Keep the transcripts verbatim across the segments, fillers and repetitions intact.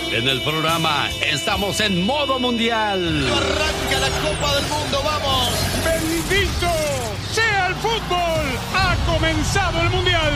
En el programa estamos en modo mundial. Arranca la Copa del Mundo, vamos. ¡Bendito sea el fútbol! ¡Ha comenzado el mundial!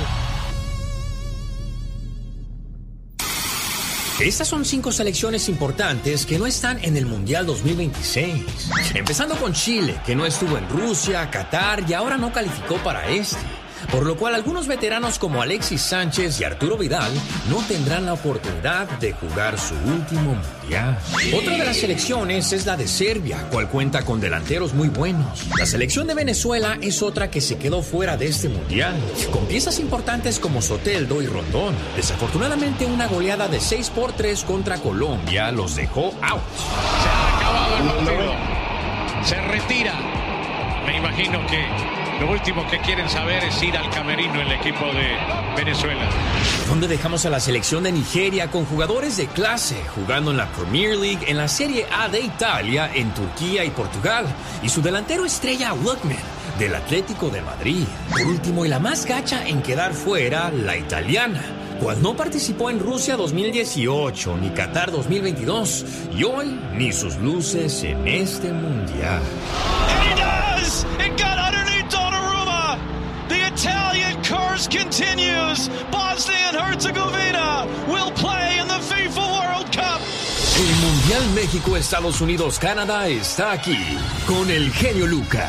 Estas son cinco selecciones importantes que no están en el Mundial dos mil veintiséis. Empezando con Chile, que no estuvo en Rusia, Qatar y ahora no calificó para este. Por lo cual algunos veteranos como Alexis Sánchez y Arturo Vidal no tendrán la oportunidad de jugar su último mundial. Otra de las selecciones es la de Serbia, cual cuenta con delanteros muy buenos. La selección de Venezuela es otra que se quedó fuera de este mundial, con piezas importantes como Soteldo y Rondón. Desafortunadamente, una goleada de seis por tres contra Colombia los dejó out. Se ha acabado el partido. Se retira. Me imagino que lo último que quieren saber es ir al camerino el equipo de Venezuela. ¿Dónde dejamos a la selección de Nigeria con jugadores de clase, jugando en la Premier League, en la Serie A de Italia, en Turquía y Portugal? Y su delantero estrella Lookman, del Atlético de Madrid. Por último, y la más gacha en quedar fuera, la italiana, cual no participó en Rusia dos mil dieciocho ni Qatar dos mil veintidós, y hoy ni sus luces en este mundial. He does! It got underneath Donnarumma. The Italian curse continues. Bosnia and Herzegovina will play in the FIFA World Cup. El Mundial México, Estados Unidos, Canadá está aquí con el genio Lucas.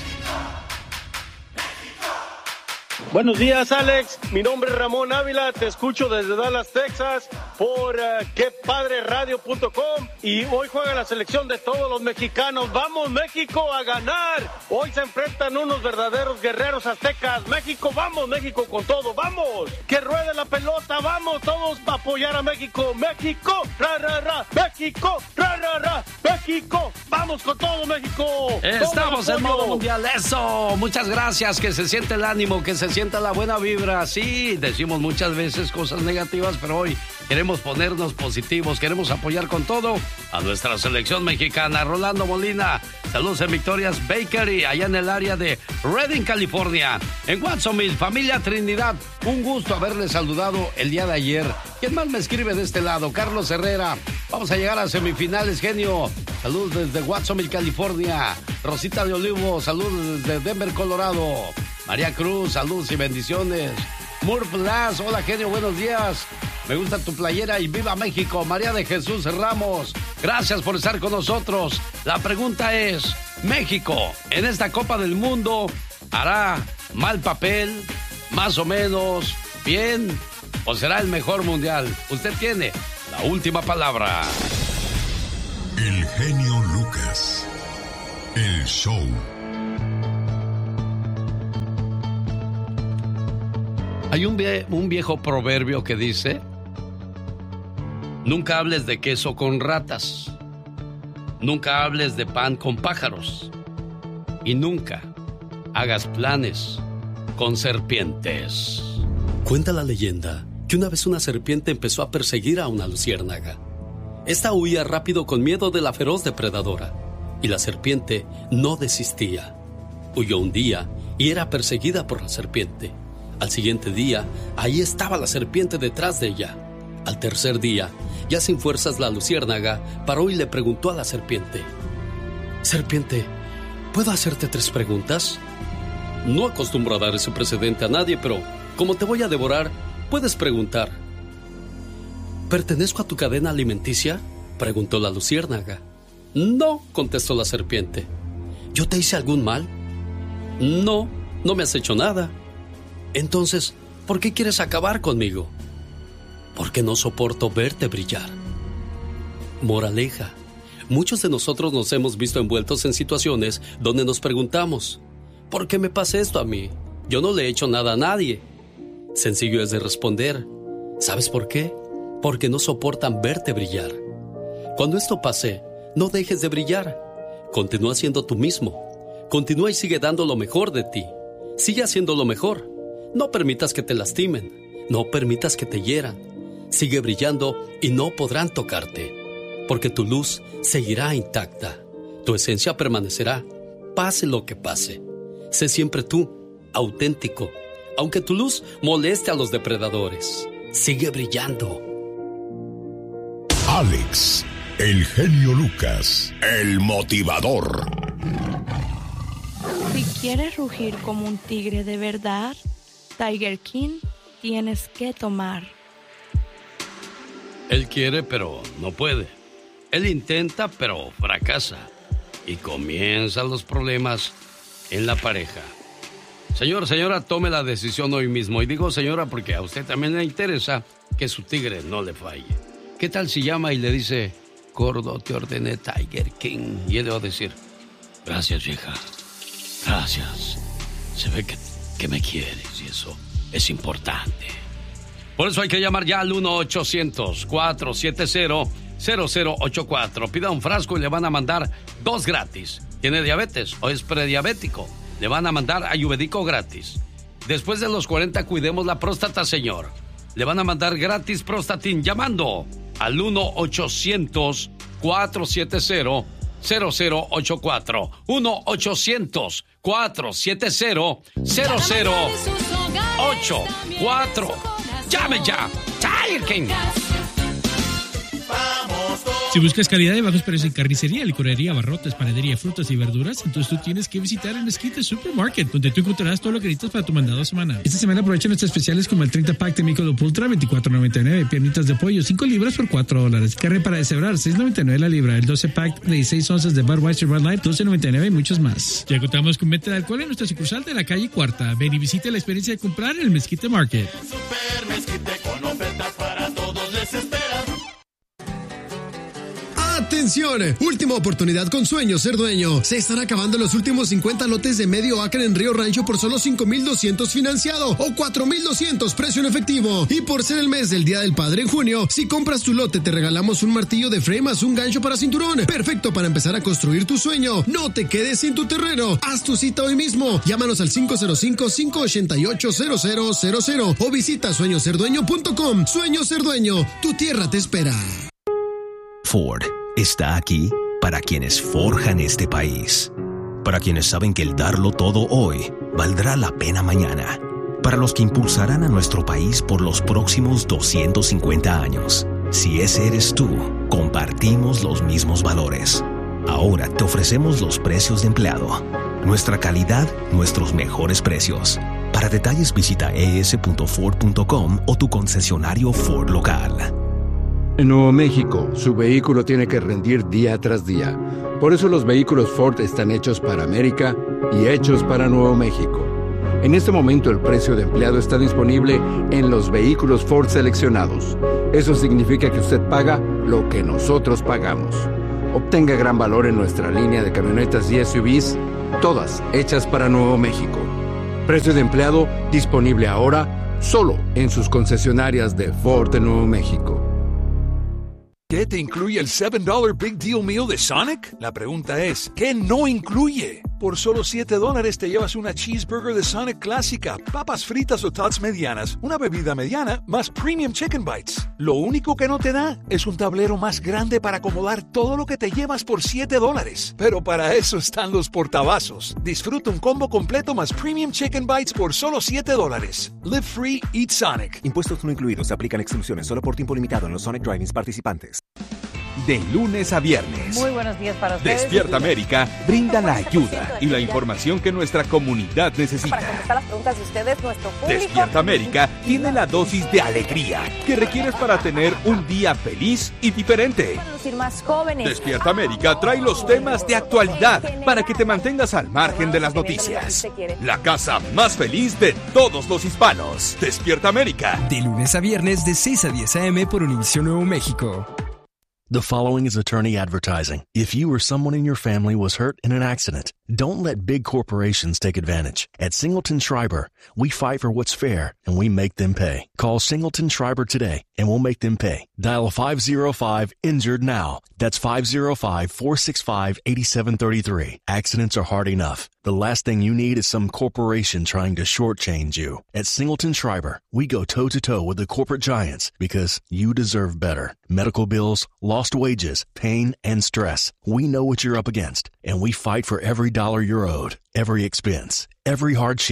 Buenos días, Alex. Mi nombre es Ramón Ávila. Te escucho desde Dallas, Texas, por uh, que padre radio punto com. Y hoy juega la selección de todos los mexicanos. ¡Vamos, México, a ganar! Hoy se enfrentan unos verdaderos guerreros aztecas. ¡México, vamos, México, con todo! ¡Vamos! ¡Que ruede la pelota! ¡Vamos todos a apoyar a México! ¡México! ¡Ra, ra, ra! ¡México! ¡Ra, ra, ra! ¡México! ¡Vamos con todo, México! Estamos en modo mundial. ¡Eso! Muchas gracias. Que se siente el ánimo, que se sienta la buena vibra. Sí, decimos muchas veces cosas negativas, pero hoy queremos ponernos positivos, queremos apoyar con todo a nuestra selección mexicana. Rolando Molina, saludos en Victoria's Bakery, allá en el área de Redding, California. En Watsonville, familia Trinidad, un gusto haberles saludado el día de ayer. ¿Quién más me escribe de este lado? Carlos Herrera. Vamos a llegar a semifinales, genio. Saludos desde Watsonville, California. Rosita de Olivo, saludos desde Denver, Colorado. María Cruz, saludos y bendiciones. Murph Blas, hola genio, buenos días. Me gusta tu playera y viva México. María de Jesús Ramos, gracias por estar con nosotros. La pregunta es, ¿México en esta Copa del Mundo hará mal papel, más o menos, bien, o será el mejor mundial? Usted tiene la última palabra. El genio Lucas, el show. Hay un, vie- un viejo proverbio que dice: nunca hables de queso con ratas, nunca hables de pan con pájaros y nunca hagas planes con serpientes. Cuenta la leyenda que una vez una serpiente empezó a perseguir a una luciérnaga. Esta huía rápido con miedo de la feroz depredadora, y la serpiente no desistía. Huyó un día y era perseguida por la serpiente. Al siguiente día, ahí estaba la serpiente detrás de ella. Al tercer día, ya sin fuerzas, la luciérnaga paró y le preguntó a la serpiente: Serpiente, ¿puedo hacerte tres preguntas? No acostumbro a dar ese precedente a nadie, pero como te voy a devorar, puedes preguntar. ¿Pertenezco a tu cadena alimenticia?, preguntó la luciérnaga. No, contestó la serpiente. ¿Yo te hice algún mal? No, no me has hecho nada. Entonces, ¿por qué quieres acabar conmigo? Porque no soporto verte brillar. Moraleja: muchos de nosotros nos hemos visto envueltos en situaciones donde nos preguntamos: ¿por qué me pasa esto a mí? Yo no le he hecho nada a nadie. Sencillo es de responder: ¿sabes por qué? Porque no soportan verte brillar. Cuando esto pase, no dejes de brillar. Continúa siendo tú mismo. Continúa y sigue dando lo mejor de ti. Sigue haciendo lo mejor. No permitas que te lastimen. No permitas que te hieran. Sigue brillando y no podrán tocarte. Porque tu luz seguirá intacta. Tu esencia permanecerá, pase lo que pase. Sé siempre tú, auténtico. Aunque tu luz moleste a los depredadores, sigue brillando. Alex, el genio Lucas, el motivador. Si quieres rugir como un tigre de verdad, Tiger King tienes que tomar. Él quiere, pero no puede. Él intenta, pero fracasa. Y comienzan los problemas en la pareja. Señor, señora, tome la decisión hoy mismo. Y digo señora porque a usted también le interesa que su tigre no le falle. ¿Qué tal si llama y le dice, gordo, te ordené Tiger King? Y él le va a decir, gracias, vieja. Gracias. Se ve que, que me quieres y eso es importante. Por eso hay que llamar ya al uno ochocientos, cuatrocientos setenta, cero cero ocho cuatro. Pida un frasco y le van a mandar dos gratis. ¿Tiene diabetes o es prediabético? Le van a mandar Ayurvédico gratis. Después de los cuarenta, cuidemos la próstata, señor. Le van a mandar gratis Prostatin llamando al uno ochocientos, cuatrocientos setenta, cero cero ocho cuatro. uno ochocientos, cuatrocientos setenta, cero cero ocho cuatro. ¡Llame ya! Tiger King. Si buscas calidad y bajos precios en carnicería, licorería, abarrotes, panadería, frutas y verduras, entonces tú tienes que visitar el Mezquite Supermarket, donde tú encontrarás todo lo que necesitas para tu mandado semanal. Esta semana aprovecha nuestros especiales como el treinta pack de Michelob Ultra, veinticuatro noventa y nueve, piernitas de pollo, cinco libras por cuatro dólares, carne para deshebrar, seis noventa y nueve la libra, el doce pack de dieciséis onzas de Budweiser Red Light, doce noventa y nueve y muchos más. Ya contamos con venta de alcohol en nuestra sucursal de la calle Cuarta. Ven y visite la experiencia de comprar en el Mezquite Market. Super Mezquite con ofertas para todos les espera. ¡Atención! Última oportunidad con Sueño Ser Dueño. Se están acabando los últimos cincuenta lotes de medio acre en Río Rancho por solo cinco mil doscientos financiado o cuatro mil doscientos precio en efectivo. Y por ser el mes del Día del Padre en junio, si compras tu lote te regalamos un martillo de frame más un gancho para cinturón. Perfecto para empezar a construir tu sueño. No te quedes sin tu terreno. Haz tu cita hoy mismo. Llámanos al cinco cero cinco, cinco ocho ocho, cero cero cero cero o visita sueño ser dueño punto com. Sueño Ser Dueño. Tu tierra te espera. Ford está aquí para quienes forjan este país, para quienes saben que el darlo todo hoy valdrá la pena mañana, para los que impulsarán a nuestro país por los próximos doscientos cincuenta años. Si ese eres tú, compartimos los mismos valores. Ahora te ofrecemos los precios de empleado, nuestra calidad, nuestros mejores precios. Para detalles visita e s punto ford punto com o tu concesionario Ford local. En Nuevo México, su vehículo tiene que rendir día tras día. Por eso los vehículos Ford están hechos para América y hechos para Nuevo México. En este momento el precio de empleado está disponible en los vehículos Ford seleccionados. Eso significa que usted paga lo que nosotros pagamos. Obtenga gran valor en nuestra línea de camionetas y S U Vs, todas hechas para Nuevo México. Precio de empleado disponible ahora solo en sus concesionarias de Ford de Nuevo México. ¿Qué te incluye el siete dólares Big Deal Meal de Sonic? La pregunta es, ¿qué no incluye? Por solo siete dólares te llevas una cheeseburger de Sonic clásica, papas fritas o tots medianas, una bebida mediana, más Premium Chicken Bites. Lo único que no te da es un tablero más grande para acomodar todo lo que te llevas por siete dólares. Pero para eso están los portavasos. Disfruta un combo completo más Premium Chicken Bites por solo siete dólares. Live free, eat Sonic. Impuestos no incluidos, se aplican exclusiones solo por tiempo limitado en los Sonic Drive-ins participantes. De lunes a viernes. Muy buenos días para ustedes. Despierta América brinda la ayuda y la información que nuestra comunidad necesita. Para contestar las preguntas de ustedes, nuestro público. Despierta América tiene la dosis de alegría que requieres para tener un día feliz y diferente. Para lucir más jóvenes. Despierta América trae los temas de actualidad para que te mantengas al margen de las noticias. La casa más feliz de todos los hispanos. Despierta América. De lunes a viernes de seis a diez a eme por Univisión Nuevo México. The following is attorney advertising. If you or someone in your family was hurt in an accident, don't let big corporations take advantage. At Singleton Schreiber, we fight for what's fair and we make them pay. Call Singleton Schreiber today and we'll make them pay. Dial five oh five injured now. That's five oh five, four six five, eight seven three three. Accidents are hard enough. The last thing you need is some corporation trying to shortchange you. At Singleton Schreiber, we go toe-to-toe with the corporate giants because you deserve better. Medical bills, lost wages, pain, and stress. We know what you're up against, and we fight for every dollar you're owed, every expense, every hardship,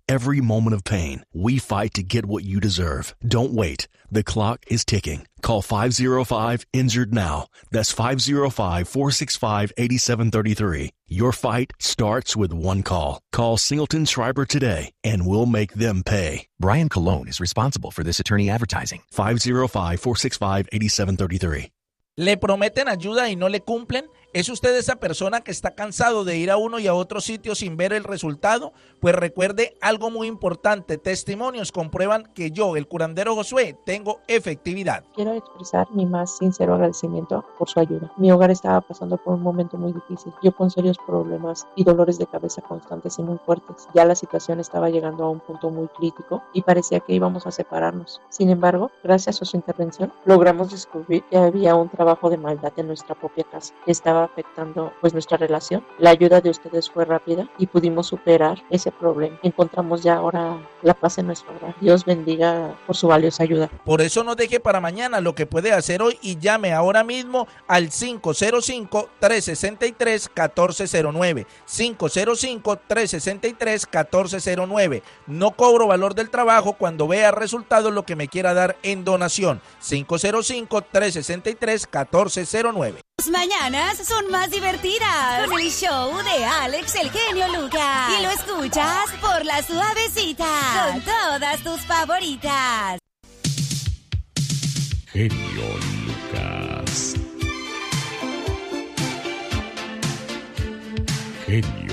every moment of pain. We fight to get what you deserve. Don't wait. The clock is ticking. Call five oh five, injured now. That's five oh five, four six five, eight seven three three. Your fight starts with one call. Call Singleton Schreiber today, and we'll make them pay. Brian Colon is responsible for this attorney advertising. five oh five, four six five, eight seven three three. ¿Le prometen ayuda y no le cumplen? ¿Es usted esa persona que está cansado de ir a uno y a otro sitio sin ver el resultado? Pues recuerde algo muy importante, testimonios comprueban que yo, el curandero Josué, tengo efectividad. Quiero expresar mi más sincero agradecimiento por su ayuda. Mi hogar estaba pasando por un momento muy difícil, yo con serios problemas y dolores de cabeza constantes y muy fuertes. Ya la situación estaba llegando a un punto muy crítico y parecía que íbamos a separarnos. Sin embargo, gracias a su intervención, logramos descubrir que había un trabajo de maldad en nuestra propia casa que estaba afectando pues nuestra relación. La ayuda de ustedes fue rápida y pudimos superar ese problema. Encontramos ya ahora la paz en nuestro hogar. Dios bendiga por su valiosa ayuda. Por eso no deje para mañana lo que puede hacer hoy y llame ahora mismo al cinco cero cinco, tres seis tres, uno cuatro cero nueve. cinco cero cinco, tres seis tres, uno cuatro cero nueve. No cobro valor del trabajo cuando vea resultados lo que me quiera dar en donación. cinco cero cinco, tres seis tres, uno cuatro cero nueve. Las mañanas son más divertidas con el show de Alex el genio Lucas. Y lo escuchas por la suavecita con todas tus favoritas. Genio Lucas. Genio